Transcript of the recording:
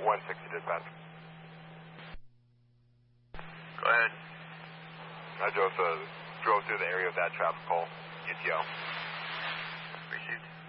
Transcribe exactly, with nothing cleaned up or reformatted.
one sixty dispatch. Go ahead. I just uh, drove through the area of that traffic hole. E T L. Received.